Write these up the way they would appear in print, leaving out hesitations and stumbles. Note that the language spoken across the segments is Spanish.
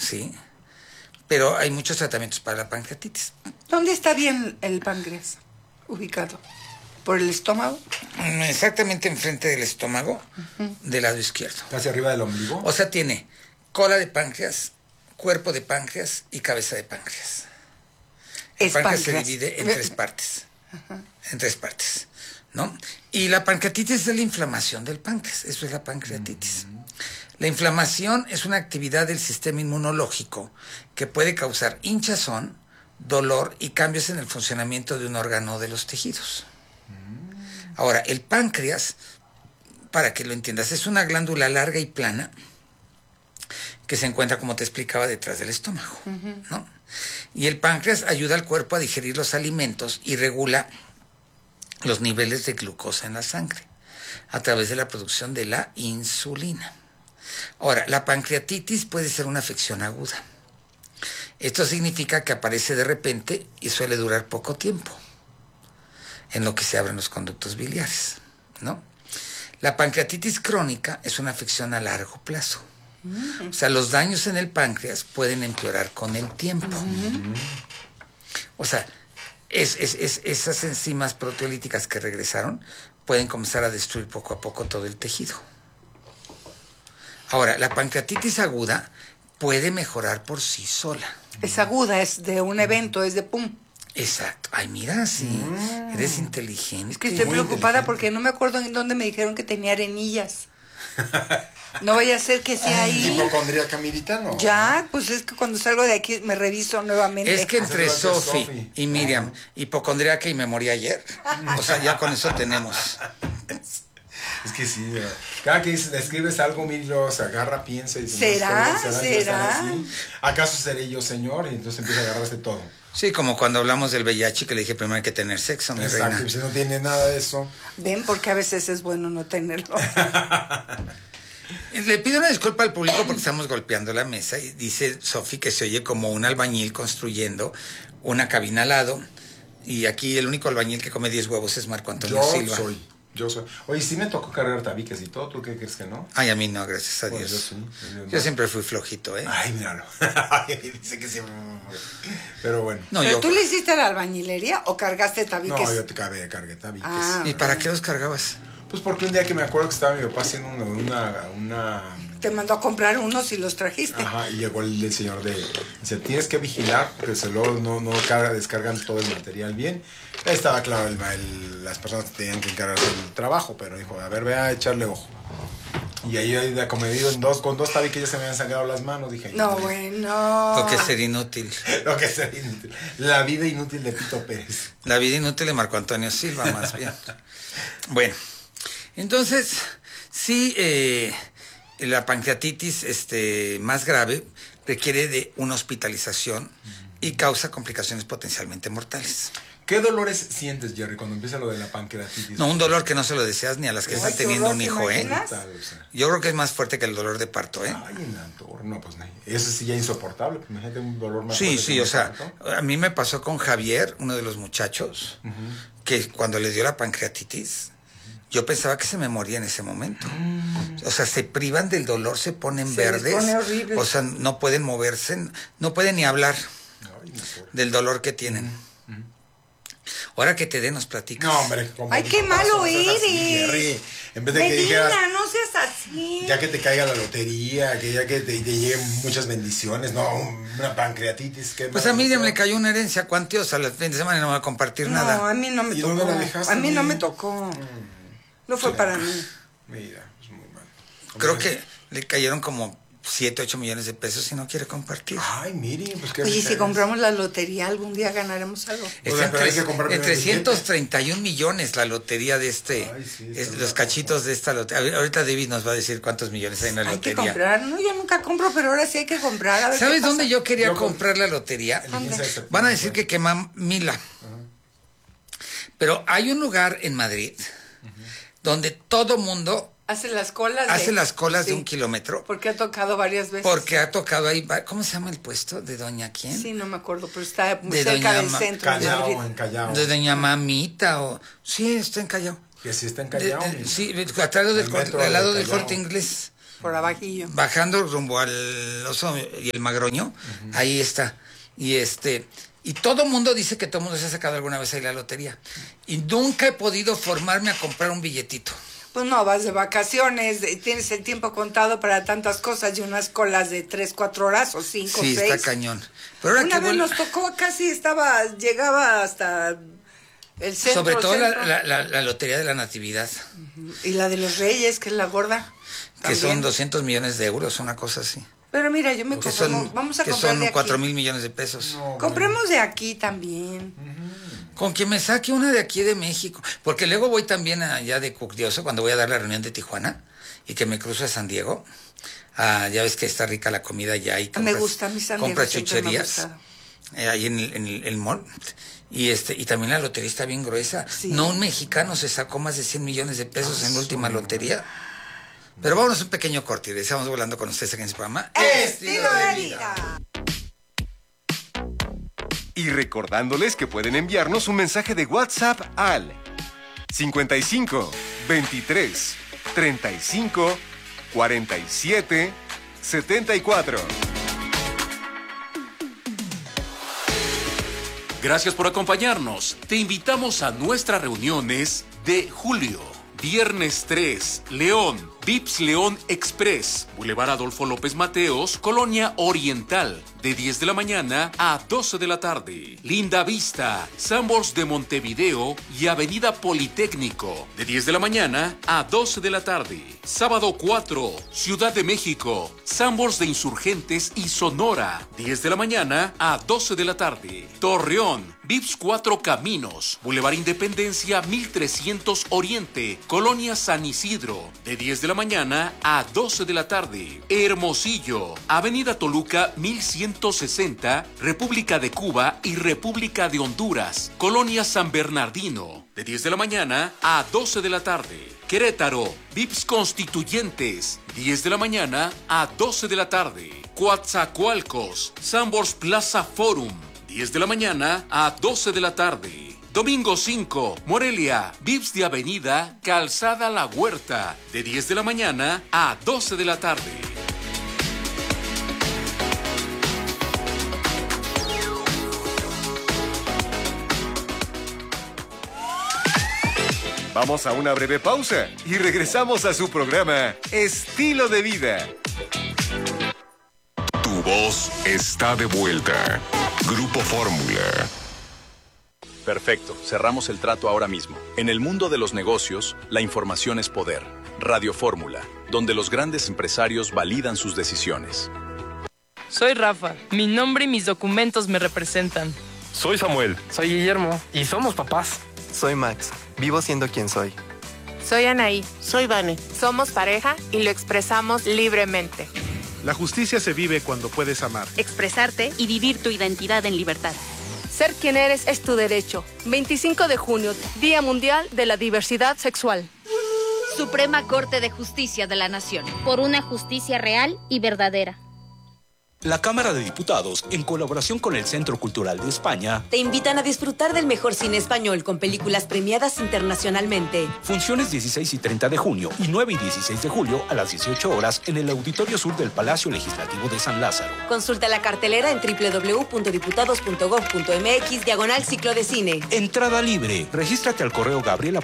¿sí? Pero hay muchos tratamientos para la pancreatitis. ¿Dónde está bien el páncreas ubicado? ¿Por el estómago? Exactamente enfrente del estómago, del lado izquierdo. ¿Hacia arriba del ombligo? O sea, tiene cola de páncreas, cuerpo de páncreas y cabeza de páncreas. El páncreas se divide en tres partes. En tres partes, ¿no? Y la pancreatitis es la inflamación del páncreas. Eso es la pancreatitis. La inflamación es una actividad del sistema inmunológico que puede causar hinchazón, dolor y cambios en el funcionamiento de un órgano de los tejidos. Ahora, el páncreas, para que lo entiendas, es una glándula larga y plana que se encuentra, como te explicaba, detrás del estómago, ¿no? Y el páncreas ayuda al cuerpo a digerir los alimentos y regula los niveles de glucosa en la sangre a través de la producción de la insulina. Ahora, la pancreatitis puede ser una afección aguda. Esto significa que aparece de repente y suele durar poco tiempo, en lo que se abren los conductos biliares, ¿no? La pancreatitis crónica es una afección a largo plazo. O sea, los daños en el páncreas pueden empeorar con el tiempo. O sea, esas enzimas proteolíticas que regresaron pueden comenzar a destruir poco a poco todo el tejido. Ahora, la pancreatitis aguda puede mejorar por sí sola. Es aguda, es de un evento, es de pum. Exacto. Ay, mira, sí, eres inteligente. Es que estoy preocupada porque no me acuerdo en dónde me dijeron que tenía arenillas. No vaya a ser que sea ahí. ¿Hipocondríaca Mirita, no? Ya, pues es que cuando salgo de aquí me reviso nuevamente. Es que entre Sofi y Miriam, hipocondríaca y me morí ayer. O sea, ya con eso tenemos. Es que sí, cada que escribes algo, Miro se agarra, piensa y dice, ¿Será? ¿Será? ¿Acaso seré yo, señor? Y entonces empieza a agarrarse todo. Sí, como cuando hablamos del VIH, que le dije primero hay que tener sexo, mi reina. Exacto, si no tiene nada de eso. Ven, porque a veces es bueno no tenerlo. Le pido una disculpa al público porque estamos golpeando la mesa y dice Sofi que se oye como un albañil construyendo una cabina al lado y aquí el único albañil que come 10 huevos es Marco Antonio Silva. Yo soy. Oye, sí me tocó cargar tabiques y todo, ¿tú qué crees que no? Ay, a mí no, gracias a Dios. Yo sí. Yo siempre fui flojito, ¿eh? Ay, míralo. Dice que siempre. Pero bueno. No, ¿Pero tú le hiciste la albañilería o cargaste tabiques? No, yo te cargué tabiques. ¿Y para qué los cargabas? Pues porque un día que me acuerdo que estaba mi papá haciendo una... Te mandó a comprar unos y los trajiste. Ajá, y llegó el señor dice, tienes que vigilar porque luego no descargan todo el material bien. Ahí estaba claro las personas que tenían que encargarse del trabajo, pero dijo, a ver, ve a echarle ojo. Y ahí como me digo, con dos tabiques ya se me habían sangrado las manos, dije. No, bueno. Lo que es ser inútil. Lo que es ser inútil. La vida inútil de Pito Pérez. La vida inútil de Marco Antonio Silva, más bien. Bueno, entonces, sí, la pancreatitis más grave requiere de una hospitalización y causa complicaciones potencialmente mortales. ¿Qué dolores sientes, Jerry, cuando empieza lo de la pancreatitis? No, un dolor que no se lo deseas ni a las que están teniendo un hijo, ¿eh? Yo creo que es más fuerte que el dolor de parto, ¿eh? Ay, no, pues no. Eso sí ya es insoportable. Imagínate un dolor más fuerte. Sí, o sea, parto. A mí me pasó con Javier, uno de los muchachos, que cuando le dio la pancreatitis, yo pensaba que se me moría en ese momento. O sea, se privan del dolor, se ponen verdes. Pone horrible. O sea, no pueden moverse, no pueden ni hablar del dolor que tienen. Ahora que te den, nos platicas. No, hombre. Ay, qué malo eres. En vez de Medina, que dijeras, no seas así. Ya que te caiga la lotería, que ya que te lleguen muchas bendiciones, no, una pancreatitis. Pues a Miriam le cayó una herencia cuantiosa el fin de semana y no va a compartir nada. No, a mí no me tocó. ¿Dónde la dejaste? A mí no me tocó. No fue para mí. Mira, es muy mal. Creo que le cayeron como 7, 8 millones de pesos y no quiere compartir. Ay, Miri, pues qué. Oye, si compramos la lotería, algún día ganaremos algo. En 331 millones la lotería de los cachitos de esta lotería. Ahorita David nos va a decir cuántos millones hay en la lotería. Hay que comprar. No, yo nunca compro, pero ahora sí hay que comprar. A ver. ¿Sabes dónde yo quería comprar la lotería? Van a decir que queman Mila. Pero hay un lugar en Madrid donde todo mundo hace las colas de 1 kilómetro. Porque ha tocado varias veces. Porque ha tocado ahí. ¿Cómo se llama el puesto? ¿De doña quién? Sí, no me acuerdo, pero está muy cerca del centro. En Callao. De doña Mamita o... Sí, está en Callao. Que sí está en Callao. Sí, al lado del Corte Inglés. Por abajillo. Bajando rumbo al Oso y el Magroño, ahí está. Y todo mundo dice que todo mundo se ha sacado alguna vez ahí la lotería. Y nunca he podido formarme a comprar un billetito. Pues no, vas de vacaciones, tienes el tiempo contado para tantas cosas y unas colas de 3, 4 horas o 5, 6. Sí, está cañón. Pero ahora una vez nos tocó, casi llegaba hasta el centro. Sobre todo la lotería de la Natividad. Y la de los Reyes, que es la gorda. Que son 200 millones de euros, una cosa así. Pero mira, yo me conformo. Vamos a comprar de aquí. Que son 4,000 millones de pesos. No, compremos de aquí también. Con que me saque una de aquí de México. Porque luego voy también allá de Cucdioso, cuando voy a dar la reunión de Tijuana, y que me cruzo a San Diego. Ya ves que está rica la comida allá. Y me gusta, mi San Diego. Compras chucherías. Ahí en el mall. Y también la lotería está bien gruesa. Sí. No, un mexicano se sacó más de 100 millones de pesos en la última lotería. Pero vámonos un pequeño corte y estamos volando con ustedes aquí en su programa Estilo de Vida. Y recordándoles que pueden enviarnos un mensaje de WhatsApp al 55 23 35 47 74. Gracias por acompañarnos. Te invitamos a nuestras reuniones de julio. Viernes 3, León, Vips León Express, Boulevard Adolfo López Mateos, Colonia Oriental, de 10 de la mañana a 12 de la tarde. Linda Vista, Sanborns de Montevideo y Avenida Politécnico, de 10 de la mañana a 12 de la tarde. Sábado 4, Ciudad de México, Sanborns de Insurgentes y Sonora, 10 de la mañana a 12 de la tarde. Torreón, Vips 4 Caminos, Boulevard Independencia 1300 Oriente, Colonia San Isidro, de 10 de la mañana a 12 de la tarde. Hermosillo, Avenida Toluca 1160, República de Cuba y República de Honduras, Colonia San Bernardino, de 10 de la mañana a 12 de la tarde. Querétaro, Vips Constituyentes, 10 de la mañana a 12 de la tarde. Coatzacoalcos, Sanborns Plaza Forum, 10 de la mañana a 12 de la tarde. Domingo 5, Morelia, Vips de Avenida, Calzada La Huerta, de 10 de la mañana a 12 de la tarde. Vamos a una breve pausa y regresamos a su programa Estilo de Vida. Tu voz está de vuelta. Grupo Fórmula. Perfecto, cerramos el trato ahora mismo. En el mundo de los negocios, la información es poder. Radio Fórmula, donde los grandes empresarios validan sus decisiones. Soy Rafa, mi nombre y mis documentos me representan. Soy Samuel. Soy Guillermo. Y somos papás. Soy Max, vivo siendo quien soy. Soy Anaí. Soy Vane. Somos pareja y lo expresamos libremente. La justicia se vive cuando puedes amar, expresarte y vivir tu identidad en libertad. Ser quien eres es tu derecho. 25 de junio, Día Mundial de la Diversidad Sexual. Suprema Corte de Justicia de la Nación. Por una justicia real y verdadera. La Cámara de Diputados, en colaboración con el Centro Cultural de España, te invitan a disfrutar del mejor cine español con películas premiadas internacionalmente. Funciones 16 y 30 de junio y 9 y 16 de julio a las 18 horas en el Auditorio Sur del Palacio Legislativo de San Lázaro. Consulta la cartelera en www.diputados.gov.mx/ciclo de cine. Entrada libre. Regístrate al correo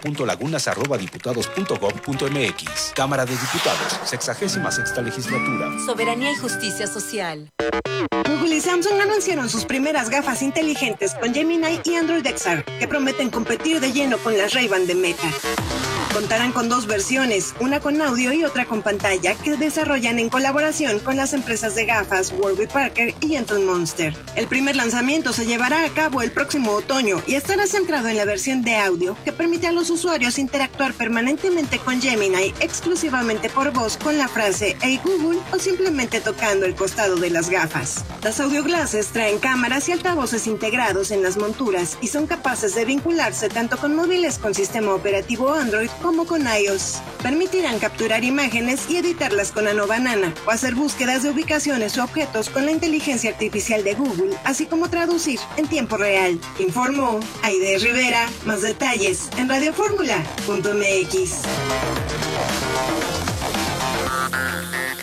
gabriela.lagunas@diputados.gov.mx. Cámara de Diputados, 66ª Legislatura. Soberanía y justicia social. Google y Samsung anunciaron sus primeras gafas inteligentes con Gemini y Android XR, que prometen competir de lleno con las Ray-Ban de Meta. Contarán con 2 versiones, una con audio y otra con pantalla, que desarrollan en colaboración con las empresas de gafas Warby Parker y Gentle Monster. El primer lanzamiento se llevará a cabo el próximo otoño y estará centrado en la versión de audio, que permite a los usuarios interactuar permanentemente con Gemini exclusivamente por voz con la frase "Hey Google" o simplemente tocando el costado de las gafas. Las audio glasses traen cámaras y altavoces integrados en las monturas y son capaces de vincularse tanto con móviles con sistema operativo Android como con iOS. Permitirán capturar imágenes y editarlas con Nano Banana o hacer búsquedas de ubicaciones o objetos con la inteligencia artificial de Google, así como traducir en tiempo real. Informó Aide Rivera. Más detalles en radioformula.mx.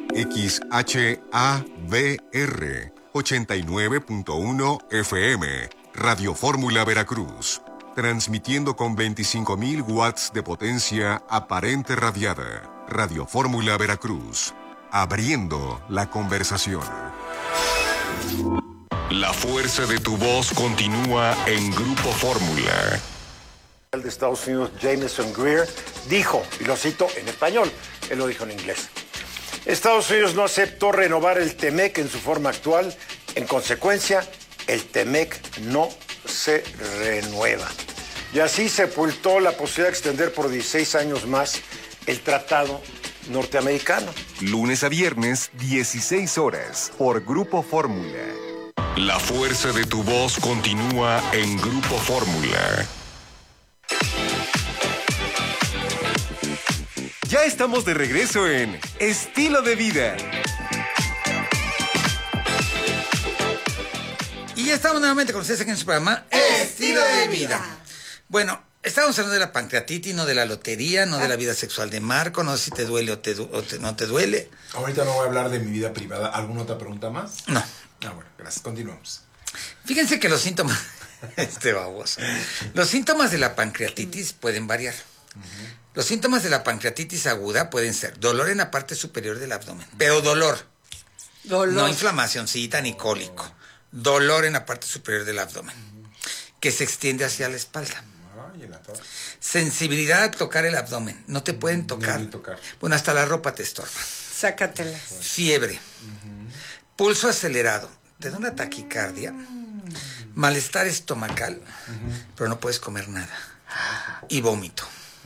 XHABR 89.1 FM, Radio Fórmula Veracruz, transmitiendo con 25.000 watts de potencia aparente radiada. Radio Fórmula Veracruz, abriendo la conversación. La fuerza de tu voz continúa en Grupo Fórmula. El de Estados Unidos, Jameson Greer, dijo, y lo cito en español, él lo dijo en inglés: Estados Unidos no aceptó renovar el TEMEC en su forma actual. En consecuencia, el TEMEC no se renueva. Y así sepultó la posibilidad de extender por 16 años más el tratado norteamericano. Lunes a viernes, 16 horas, por Grupo Fórmula. La fuerza de tu voz continúa en Grupo Fórmula. Ya estamos de regreso en Estilo de Vida. Y ya estamos nuevamente con ustedes aquí en su programa Estilo de Vida. Bueno, estamos hablando de la pancreatitis, no de la lotería, no de la vida sexual de Marco, no sé si te duele o no te duele. Ahorita no voy a hablar de mi vida privada. ¿Alguna otra pregunta más? No. Bueno, gracias. Continuamos. Fíjense que los síntomas... baboso. Los síntomas de la pancreatitis pueden variar. Los síntomas de la pancreatitis aguda pueden ser dolor en la parte superior del abdomen, pero dolor. No inflamacióncita ni cólico. Dolor en la parte superior del abdomen, que se extiende hacia la espalda. Sensibilidad a tocar el abdomen. No te pueden tocar. Bueno, hasta la ropa te estorba. Sácatela. Fiebre. Pulso acelerado. Te da una taquicardia. Malestar estomacal, pero no puedes comer nada. Y vómito.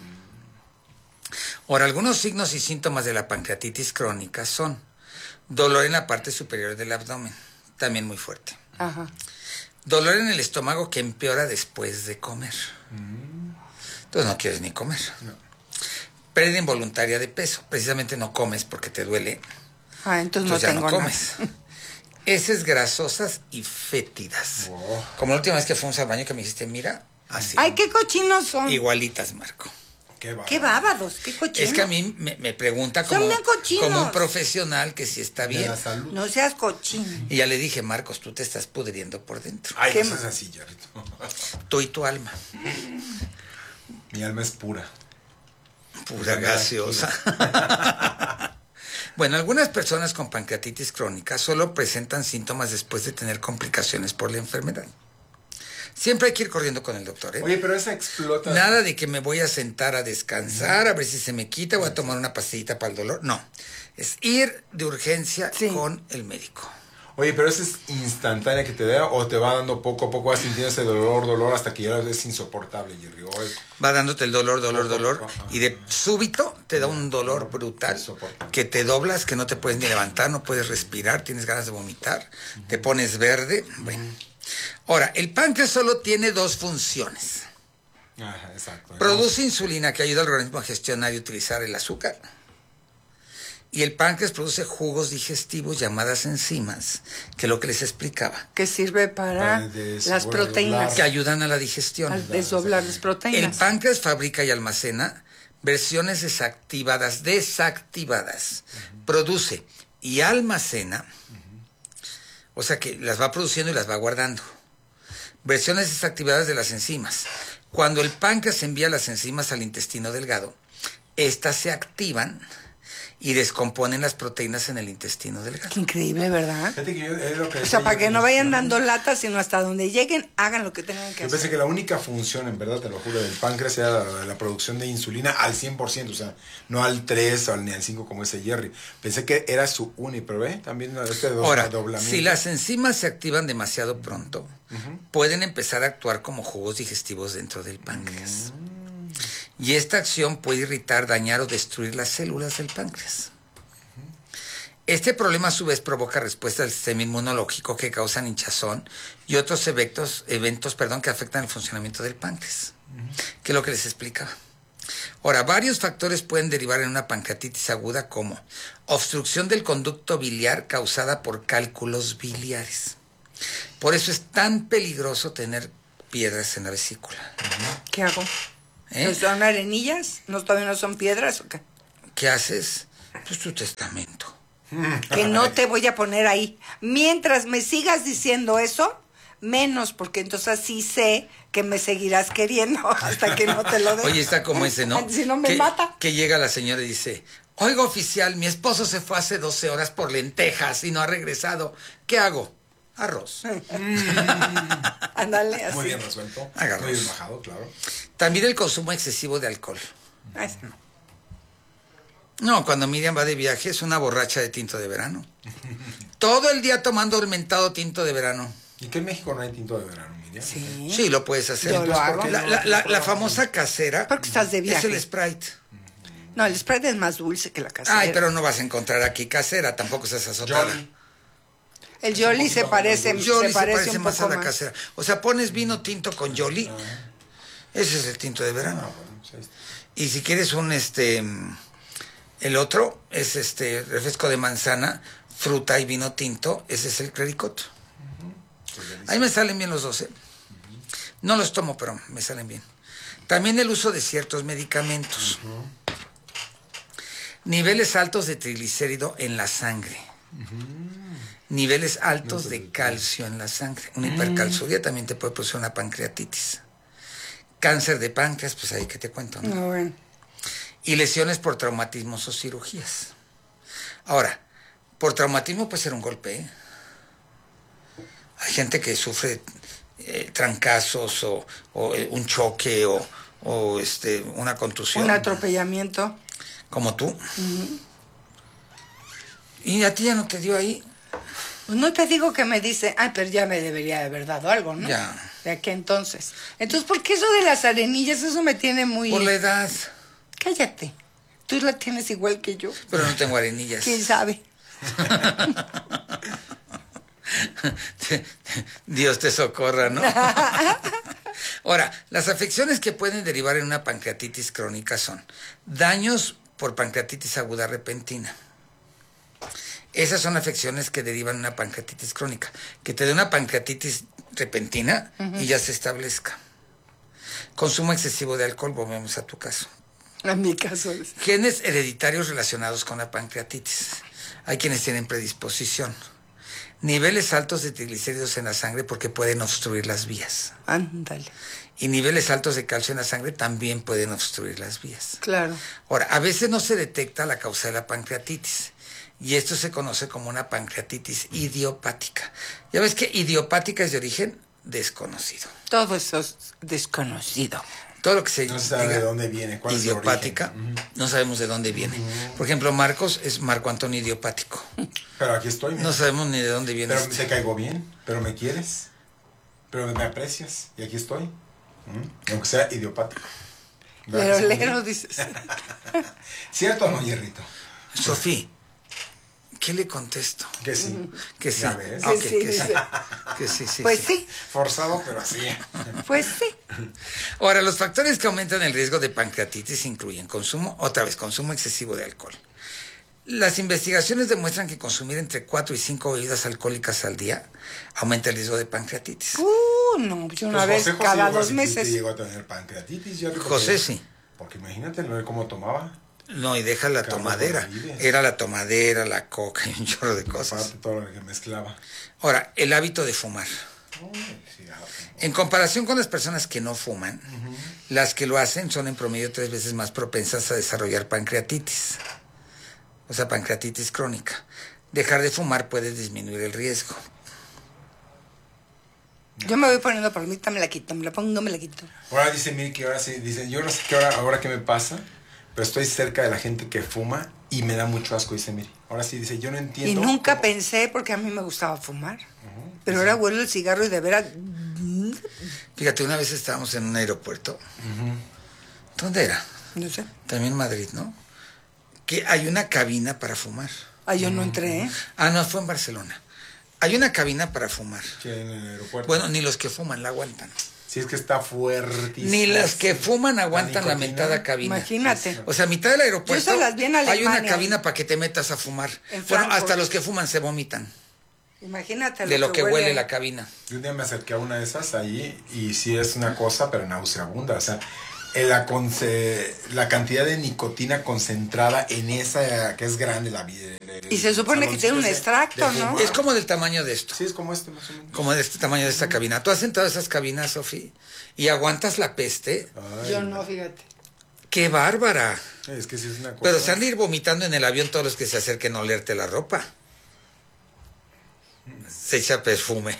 Ahora, algunos signos y síntomas de la pancreatitis crónica son dolor en la parte superior del abdomen, también muy fuerte. Dolor en el estómago que empeora después de comer. Entonces no quieres ni comer. Pérdida involuntaria de peso. Precisamente no comes porque te duele. Entonces ya no comes. Heces grasosas y fétidas. Como la última vez que fuimos al baño que me dijiste, mira, así. Ay, qué cochinos son. Igualitas, Marco. Qué bábados, qué cochinos. Es que a mí me pregunta como un profesional que si está bien. No seas cochino. Y ya le dije, Marcos, tú te estás pudriendo por dentro. Ay, no seas así, Jarrito. Tú y tu alma. Mi alma es pura. Pura gaseosa. Bueno, algunas personas con pancreatitis crónica solo presentan síntomas después de tener complicaciones por la enfermedad. Siempre hay que ir corriendo con el doctor, ¿eh? Oye, pero esa explota. Nada de que me voy a sentar a descansar, a ver si se me quita, voy a tomar una pastillita para el dolor. No, es ir de urgencia con el médico. Oye, pero ¿esa es instantánea que te da o te va dando poco a poco, vas sintiendo ese dolor hasta que ya es insoportable, Jerry? Va dándote el dolor, y de súbito te da un dolor brutal, que te doblas, que no te puedes ni levantar, no puedes respirar, tienes ganas de vomitar, te pones verde. Bueno. Ahora, el páncreas solo tiene dos funciones. Exacto. Produce insulina que ayuda al organismo a gestionar y utilizar el azúcar. Y el páncreas produce jugos digestivos llamadas enzimas, que es lo que les explicaba. Que sirve para las proteínas. Que ayudan a la digestión. Al desdoblar las proteínas. El páncreas fabrica y almacena versiones desactivadas. Produce y almacena, o sea que las va produciendo y las va guardando. Versiones desactivadas de las enzimas. Cuando el páncreas envía las enzimas al intestino delgado, estas se activan y descomponen las proteínas en el intestino delgado. Qué increíble, ¿verdad? O sea, para que no vayan dando latas, sino hasta donde lleguen, hagan lo que tengan que hacer. Yo pensé que la única función, en verdad, te lo juro, del páncreas era la producción de insulina al 100%, o sea, no al 3 ni al 5 como ese Jerry. Pensé que era su único, pero también Ahora, si las enzimas se activan demasiado pronto, pueden empezar a actuar como jugos digestivos dentro del páncreas. Y esta acción puede irritar, dañar o destruir las células del páncreas. Este problema a su vez provoca respuestas del sistema inmunológico que causan hinchazón y otros eventos que afectan el funcionamiento del páncreas, que es lo que les explicaba. Ahora, varios factores pueden derivar en una pancreatitis aguda como obstrucción del conducto biliar causada por cálculos biliares. Por eso es tan peligroso tener piedras en la vesícula. ¿Qué hago? ¿Son arenillas? ¿Todavía no son piedras o qué? ¿Qué haces? Pues tu testamento. que no te voy a poner ahí. Mientras me sigas diciendo eso, menos, porque entonces sí sé que me seguirás queriendo hasta que no te lo dé. Oye, está como ese, ¿no? Si no me mata. Que llega la señora y dice, oiga, oficial, mi esposo se fue hace 12 horas por lentejas y no ha regresado. ¿Qué hago? Arroz. Ándale, así. Muy bien resuelto. Haga Muy arroz. bien bajado, claro. También el consumo excesivo de alcohol. No, cuando Miriam va de viaje es una borracha de tinto de verano. Todo el día tomando fermentado tinto de verano. ¿Y que en México no hay tinto de verano, Miriam? Sí, lo puedes hacer. Yo lo hago. La famosa casera Porque estás de viaje. es el Sprite. No, el Sprite es más dulce que la casera. Ay, pero no vas a encontrar aquí casera, tampoco seas azotada. El Jolly se parece un más poco a la más. casera. O sea, pones vino tinto con Jolly. Ese es el tinto de verano. Y si quieres el otro es refresco de manzana, fruta y vino tinto, ese es el clericot. Ahí me salen bien los dos, ¿eh? No los tomo, pero me salen bien. También el uso de ciertos medicamentos. Niveles altos de triglicérido en la sangre. Niveles altos de calcio en la sangre. Una hipercalciuria también te puede producir una pancreatitis. Cáncer de páncreas, pues ahí que te cuento, ¿no? Bueno. Y lesiones por traumatismos o cirugías. Ahora, por traumatismo puede ser un golpe, ¿eh? Hay gente que sufre trancazos o un choque o una contusión. Un atropellamiento. Como tú. ¿Y a ti ya no te dio ahí? Pues no te digo que me dice, ay, pero ya me debería de haber dado algo, ¿no? Ya. ¿De aquí entonces? Entonces, ¿por qué eso de las arenillas? Eso me tiene muy... Por la edad. Cállate. Tú la tienes igual que yo. Pero no tengo arenillas. ¿Quién sabe? Dios te socorra, ¿no? Ahora, las afecciones que pueden derivar en una pancreatitis crónica son daños por pancreatitis aguda repentina. Esas son afecciones que derivan en una pancreatitis crónica. Que te dé una pancreatitis repentina y ya se establezca. Consumo excesivo de alcohol, volvemos a tu caso. A mi caso es... Genes hereditarios relacionados con la pancreatitis. Hay quienes tienen predisposición. Niveles altos de triglicéridos en la sangre porque pueden obstruir las vías. Ándale. Y niveles altos de calcio en la sangre también pueden obstruir las vías. Claro. Ahora, a veces no se detecta la causa de la pancreatitis. Y esto se conoce como una pancreatitis idiopática. Ya ves que idiopática es de origen desconocido. Todo eso es desconocido. Todo lo que se no se sabe de dónde viene, cuál idiopática, es el origen. No sabemos de dónde viene. Por ejemplo, Marcos es Marco Antonio idiopático. Pero aquí estoy. No sabemos ni de dónde viene. Pero te caigo bien, pero me quieres, pero me aprecias y aquí estoy. Aunque sea idiopático. Lero, dices. ¿Cierto o no, Hierrito? Sofía, ¿qué le contesto? Que sí. Que sí. ¿Ya ves? Okay, que que sí. sí. Que sí, sí. Pues sí. sí. Forzado, pero así. Pues sí. Ahora, los factores que aumentan el riesgo de pancreatitis incluyen consumo excesivo de alcohol. Las investigaciones demuestran que consumir entre 4 y 5 bebidas alcohólicas al día aumenta el riesgo de pancreatitis. No, pues una vez José cada llegó 2 meses. ¿Te llegó a tener pancreatitis? Yo José sí. Porque imagínate cómo tomaba. No, y deja la tomadera. Era la tomadera, la coca y un chorro de cosas. Aparte todo lo que mezclaba. Ahora, el hábito de fumar. En comparación con las personas que no fuman, las que lo hacen son en promedio 3 veces más propensas a desarrollar pancreatitis. O sea, pancreatitis crónica. Dejar de fumar puede disminuir el riesgo. Yo me voy poniendo palomita, me la quito, me la pongo, me la quito. Ahora dice Miri que ahora sí, dice, yo no sé ahora qué me pasa, pero estoy cerca de la gente que fuma y me da mucho asco, dice Miri. Ahora sí dice, yo no entiendo. Y nunca pensé, porque a mí me gustaba fumar. Pero ahora huelo el cigarro y de veras... Fíjate, una vez estábamos en un aeropuerto. ¿Dónde era? No sé. También en Madrid, ¿no? Que hay una cabina para fumar. Ah, yo no entré, ¿eh? Ah, no, fue en Barcelona. Hay una cabina para fumar. ¿Qué, en el aeropuerto? Bueno, ni los que fuman la aguantan. Sí, es que está fuertísimo. Ni los que fuman aguantan la mentada cabina. Imagínate. O sea, a mitad del aeropuerto Yo se las vi en Alemania. hay una cabina para que te metas a fumar. En Bueno, hasta Frankfurt. los que fuman se vomitan. Imagínate De lo que huele la cabina. Yo un día me acerqué a una de esas ahí y sí es una cosa, pero nauseabunda. O sea, la cantidad de nicotina concentrada en esa, que es grande, Y se supone que tiene un extracto, ¿no? Es como del tamaño de esto. Sí, es como este, más o menos. Como de este tamaño de esta cabina. ¿Tú has entrado a esas cabinas, Sofi? ¿Y aguantas la peste? Ay, yo no, fíjate. ¡Qué bárbara! Es que sí es una cosa. Pero se han de ir vomitando en el avión todos los que se acerquen a olerte la ropa. Se echa perfume.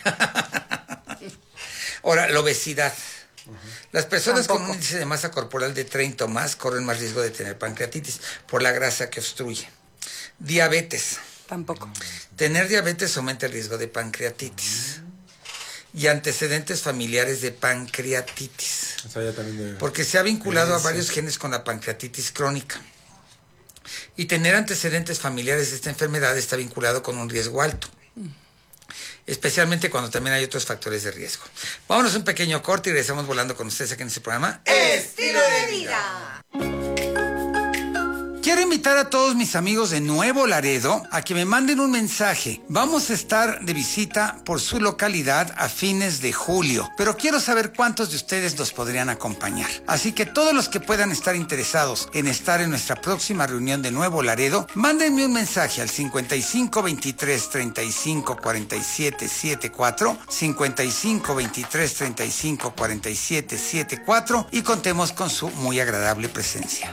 Ahora, la obesidad. Las personas con un índice de masa corporal de 30 o más corren más riesgo de tener pancreatitis por la grasa que obstruye. Diabetes. Tampoco. Tener diabetes aumenta el riesgo de pancreatitis. Y antecedentes familiares de pancreatitis. O sea, ya también porque se ha vinculado a varios genes con la pancreatitis crónica. Y tener antecedentes familiares de esta enfermedad está vinculado con un riesgo alto. Especialmente cuando también hay otros factores de riesgo. Vámonos a un pequeño corte y regresamos volando con ustedes aquí en este programa. ¡Estilo de vida! Quiero invitar a todos mis amigos de Nuevo Laredo a que me manden un mensaje. Vamos a estar de visita por su localidad a fines de julio, pero quiero saber cuántos de ustedes nos podrían acompañar. Así que todos los que puedan estar interesados en estar en nuestra próxima reunión de Nuevo Laredo, mándenme un mensaje al 55 23 35 47 74, 55 23 35 47 74 y contemos con su muy agradable presencia.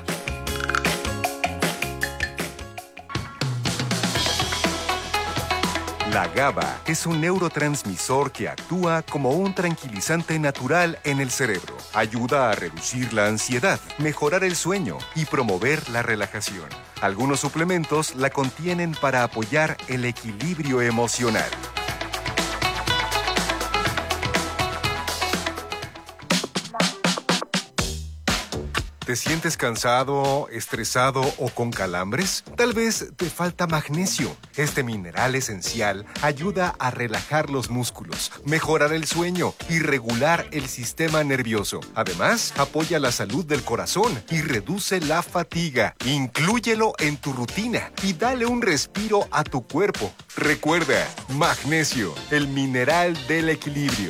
La GABA es un neurotransmisor que actúa como un tranquilizante natural en el cerebro. Ayuda a reducir la ansiedad, mejorar el sueño y promover la relajación. Algunos suplementos la contienen para apoyar el equilibrio emocional. ¿Te sientes cansado, estresado o con calambres? Tal vez te falta magnesio. Este mineral esencial ayuda a relajar los músculos, mejorar el sueño y regular el sistema nervioso. Además, apoya la salud del corazón y reduce la fatiga. Inclúyelo en tu rutina y dale un respiro a tu cuerpo. Recuerda, magnesio, el mineral del equilibrio.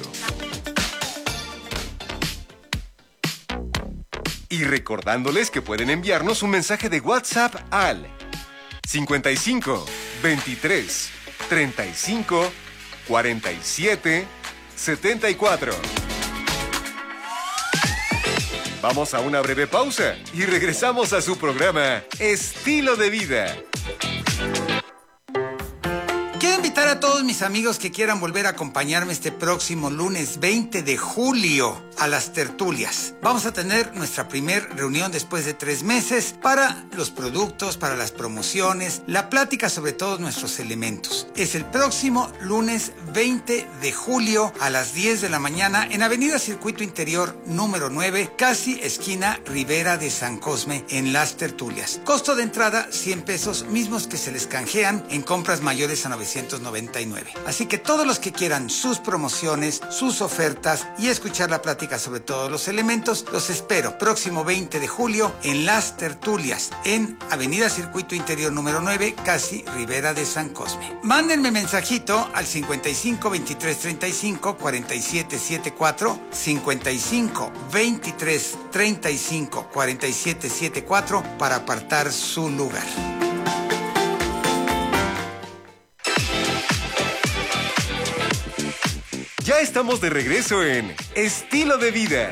Y recordándoles que pueden enviarnos un mensaje de WhatsApp al 55 23 35 47 74. Vamos a una breve pausa y regresamos a su programa Estilo de Vida. Quiero invitar a todos mis amigos que quieran volver a acompañarme este próximo lunes 20 de julio a las tertulias. Vamos a tener nuestra primer reunión después de 3 meses para los productos, para las promociones, la plática sobre todos nuestros elementos. Es el próximo lunes 20 de julio a las 10 de la mañana en Avenida Circuito Interior número 9, casi esquina Ribera de San Cosme, en las tertulias. Costo de entrada 100 pesos, mismos que se les canjean en compras mayores a 999. Así que todos los que quieran sus promociones, sus ofertas y escuchar la plática sobre todos los elementos, los espero próximo 20 de julio en las tertulias en Avenida Circuito Interior número 9, casi Ribera de San Cosme. Mándenme mensajito al 55 23 35 47 74, 55 23 35 47 74 para apartar su lugar. Ya estamos de regreso en Estilo de Vida.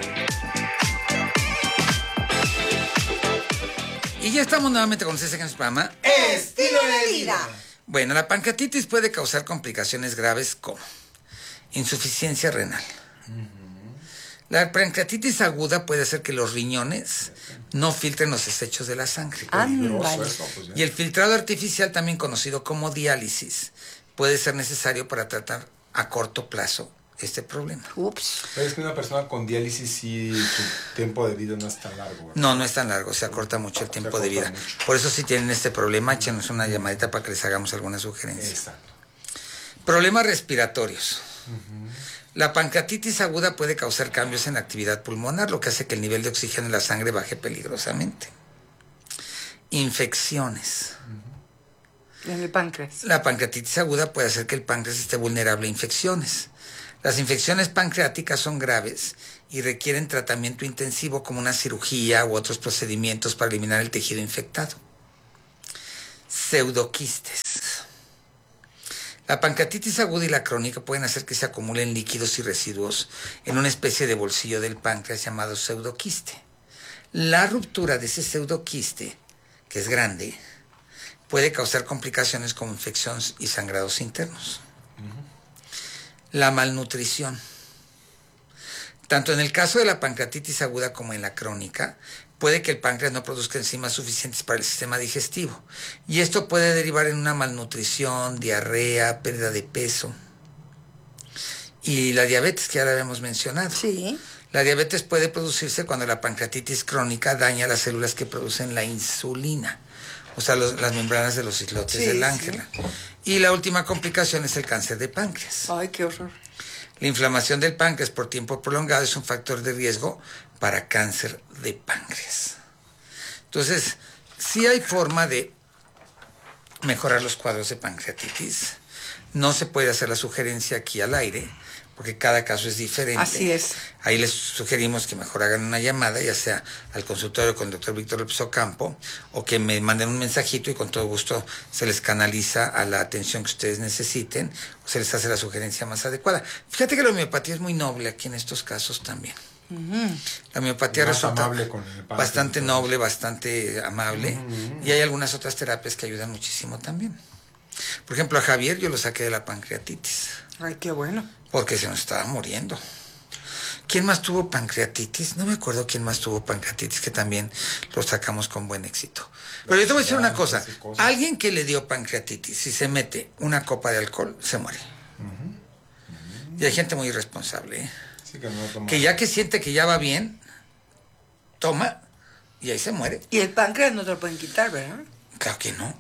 Y ya estamos nuevamente con ustedes en el programa Estilo de Vida. Bueno, la pancreatitis puede causar complicaciones graves como insuficiencia renal. La pancreatitis aguda puede hacer que los riñones no filtren los desechos de la sangre. Y el filtrado artificial, también conocido como diálisis, puede ser necesario para tratar a corto plazo este problema. Pero es que una persona con diálisis sí su tiempo de vida no es tan largo, ¿verdad? No es tan largo, se acorta mucho el tiempo de vida. Por eso si tienen este problema, échenos una llamadita para que les hagamos alguna sugerencia. Exacto. Problemas respiratorios. La pancreatitis aguda puede causar cambios en la actividad pulmonar, lo que hace que el nivel de oxígeno en la sangre baje peligrosamente. Infecciones. En el páncreas. La pancreatitis aguda puede hacer que el páncreas esté vulnerable a infecciones. Las infecciones pancreáticas son graves y requieren tratamiento intensivo como una cirugía u otros procedimientos para eliminar el tejido infectado. pseudoquistes. La pancreatitis aguda y la crónica pueden hacer que se acumulen líquidos y residuos en una especie de bolsillo del páncreas llamado pseudoquiste. La ruptura de ese pseudoquiste, que es grande, puede causar complicaciones como infección y sangrados internos. La malnutrición. Tanto en el caso de la pancreatitis aguda como en la crónica, puede que el páncreas no produzca enzimas suficientes para el sistema digestivo. Y esto puede derivar en una malnutrición, diarrea, pérdida de peso. Y la diabetes, que ya la habíamos mencionado. Sí. La diabetes puede producirse cuando la pancreatitis crónica daña las células que producen la insulina, o sea, las membranas de los islotes del ángela. Sí. Y la última complicación es el cáncer de páncreas. Ay, qué horror. La inflamación del páncreas por tiempo prolongado es un factor de riesgo para cáncer de páncreas. Entonces, sí hay forma de mejorar los cuadros de pancreatitis. No se puede hacer la sugerencia aquí al aire, porque cada caso es diferente. Así es. Ahí les sugerimos que mejor hagan una llamada, ya sea al consultorio con el doctor Víctor López Ocampo, o que me manden un mensajito y con todo gusto se les canaliza a la atención que ustedes necesiten, o se les hace la sugerencia más adecuada. Fíjate que la homeopatía es muy noble aquí en estos casos también. La homeopatía resulta bastante noble, bastante amable, y hay algunas otras terapias que ayudan muchísimo también. Por ejemplo, a Javier yo lo saqué de la pancreatitis. Ay, qué bueno. Porque se nos estaba muriendo. ¿Quién más tuvo pancreatitis? No me acuerdo quién más tuvo pancreatitis, que también lo sacamos con buen éxito. Pero yo te voy a decir una cosa. Alguien que le dio pancreatitis, si se mete una copa de alcohol, se muere. Y hay gente muy irresponsable, ¿eh? Sí, que ya que siente que ya va bien, toma y ahí se muere. Y el páncreas no te lo pueden quitar, ¿verdad? Claro que no.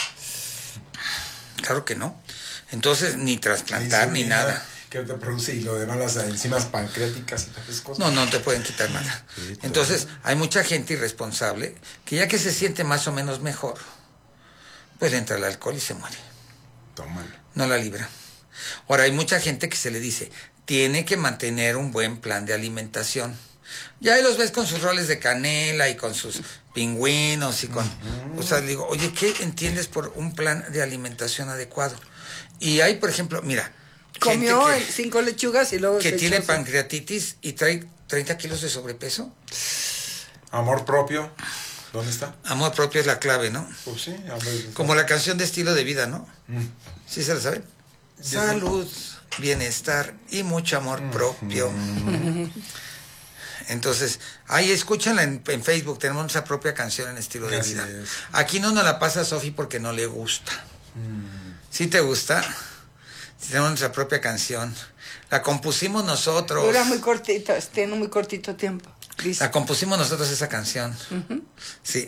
Claro que no. Entonces, ni trasplantar, ni nada. ¿Qué te produce? Y lo demás, las enzimas pancreáticas y todas esas cosas. No, no te pueden quitar nada. Sí, entonces, hay mucha gente irresponsable que ya que se siente más o menos mejor, pues le entra el alcohol y se muere. Tómalo. No la libra. Ahora, hay mucha gente que se le dice, tiene que mantener un buen plan de alimentación. Ya ahí los ves con sus roles de canela y con sus pingüinos y con... O sea, digo, oye, ¿qué entiendes por un plan de alimentación adecuado? Y hay, por ejemplo, mira... Comió 5 lechugas y luego... Que tiene pancreatitis y trae 30 kilos de sobrepeso. Amor propio, ¿dónde está? Amor propio es la clave, ¿no? Pues sí. Como la canción de Estilo de Vida, ¿no? ¿Sí se la saben? Salud, bienestar y mucho amor propio. Entonces, ahí escúchanla en Facebook, tenemos nuestra propia canción en Estilo de Vida. Aquí no nos la pasa Sofi porque no le gusta. ¿Sí te gusta? Tenemos nuestra propia canción. La compusimos nosotros. Dura muy cortito, tiene muy cortito tiempo. La compusimos nosotros esa canción. Sí.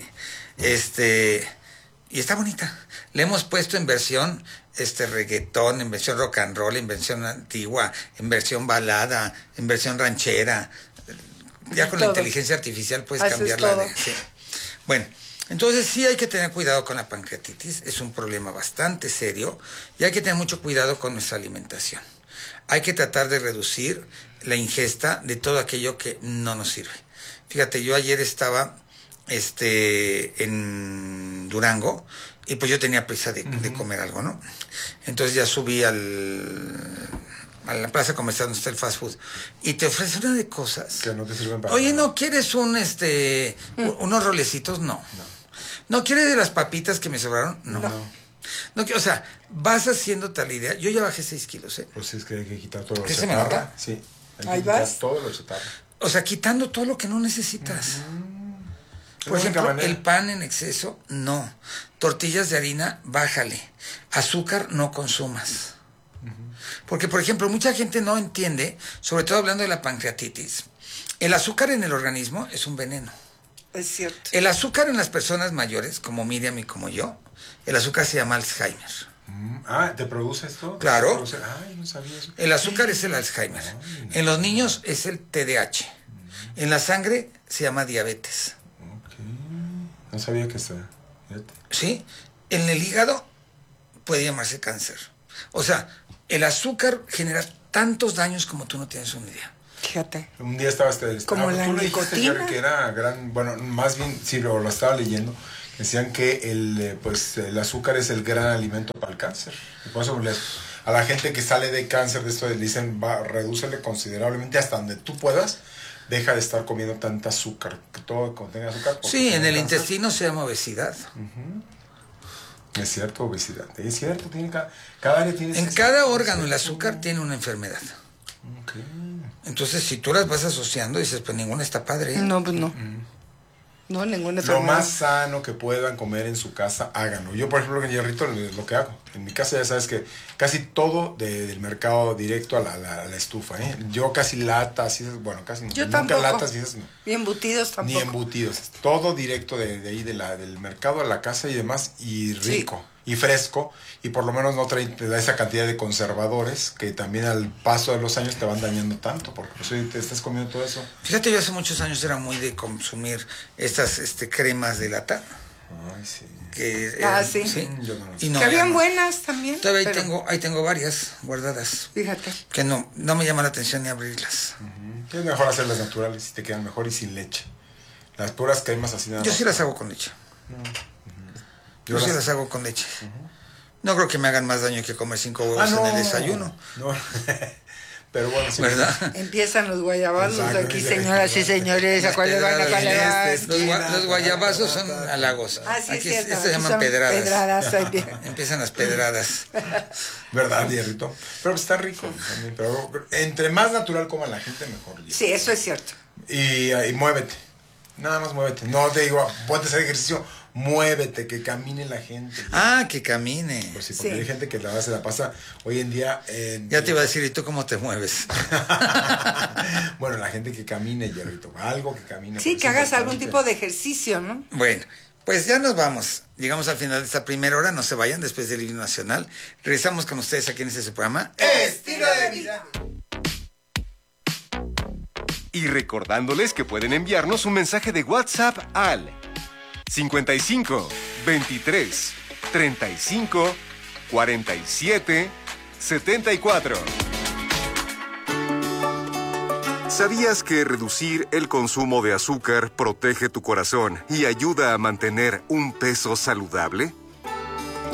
Y está bonita. Le hemos puesto en versión reggaetón, en versión rock and roll, en versión antigua, en versión balada, en versión ranchera. Ya con la inteligencia artificial puedes cambiarla. Sí. Bueno, entonces sí hay que tener cuidado con la pancreatitis. Es un problema bastante serio y hay que tener mucho cuidado con nuestra alimentación. Hay que tratar de reducir la ingesta de todo aquello que no nos sirve. Fíjate, yo ayer estaba en Durango y pues yo tenía prisa de comer algo, ¿no? Entonces ya subí a la plaza comercial donde está el fast food y te ofrece una de cosas que no te sirven para oye, ¿no quieres unos rolecitos? No quieres de las papitas que me sobraron? No, o sea, vas haciendo tal idea. Yo ya bajé 6 kilos, ¿eh? Pues es que hay que quitar todo lo ¿Qué se me nota? Sí, hay Ahí que quitar vas. todo lo chatarra. O sea, quitando todo lo que no necesitas. Por ejemplo, el pan en exceso, no. Tortillas de harina, bájale. Azúcar, no consumas. Porque, por ejemplo, mucha gente no entiende, sobre todo hablando de la pancreatitis, el azúcar en el organismo es un veneno. Es cierto. El azúcar en las personas mayores, como Miriam y como yo, el azúcar se llama Alzheimer. ¿Te produce esto? Claro. Ay, no sabía eso. El azúcar es el Alzheimer. En los niños es el TDAH. En la sangre se llama diabetes. No sabía que está. Sí. En el hígado puede llamarse cáncer. O sea, el azúcar genera tantos daños como tú no tienes una idea. Fíjate. Un día estaba como la tú nicotina. que era gran, bueno, más bien sí lo estaba leyendo, decían que el azúcar es el gran alimento para el cáncer. Y por eso a la gente que sale de cáncer de esto le dicen, redúcele considerablemente hasta donde tú puedas, deja de estar comiendo tanta azúcar, que todo contenga azúcar. Sí, en el intestino se llama obesidad. Es cierto, obesidad. Es cierto, cada área tiene... En cada órgano el azúcar tiene una enfermedad. Okay. Entonces, si tú las vas asociando, dices, pues ninguna está padre. No, pues no. No, ninguna Lo más sano que puedan comer en su casa, háganlo. Yo, por ejemplo, en Hierrito es lo que hago. En mi casa ya sabes que casi todo del mercado directo a la estufa. Yo casi latas, casi yo nunca tampoco. Latas y esas no. Ni embutidos tampoco. Ni embutidos. Todo directo de ahí, del mercado a la casa y demás. Y rico. Sí. Y fresco, y por lo menos no trae esa cantidad de conservadores que también al paso de los años te van dañando tanto, porque pues te estás comiendo todo eso. Fíjate, yo hace muchos años era muy de consumir estas cremas de lata. Ay, sí. Sí. Y no, que habían buenas también. Todavía ahí tengo varias guardadas. Fíjate. Que no me llama la atención ni abrirlas. Es mejor hacerlas naturales, y te quedan mejor y sin leche. Las puras cremas así nada más. Yo sí las hago con leche. Yo sí las hago con leche. No creo que me hagan más daño que comer 5 huevos en el desayuno. No. Pero bueno, sí. ¿Verdad? Empiezan los guayabazos aquí, señoras y señores. ¿A cuál le van? ¿A cuál le van? Los guayabazos son halagos. Sí, aquí es cierto. se llaman pedradas. Pedradas. Empiezan las pedradas. ¿Verdad, Hierrito? Pero está rico también. Pero entre más natural coma la gente, mejor. Sí, eso es cierto. Y muévete. Nada más muévete. No te digo, ponte a hacer ejercicio. Muévete, que camine la gente. Que camine. Pues sí, porque hay gente que se la pasa hoy en día. Ya te iba a decir, ¿y tú cómo te mueves? Bueno, la gente que camine, Hierrito. Algo que camine. Sí, que hagas algún tipo de ejercicio, ¿no? Bueno, pues ya nos vamos. Llegamos al final de esta primera hora. No se vayan después del himno nacional. Regresamos con ustedes aquí en este programa. Estilo de vida. Y recordándoles que pueden enviarnos un mensaje de WhatsApp al 55 23 35 47 74. ¿Sabías que reducir el consumo de azúcar protege tu corazón y ayuda a mantener un peso saludable?